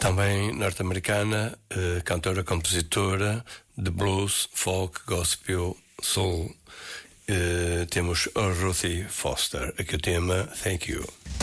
Também norte-americana, cantora, compositora de blues, folk, gospel, soul. Temos a Ruthie Foster, aqui o tema Thank You.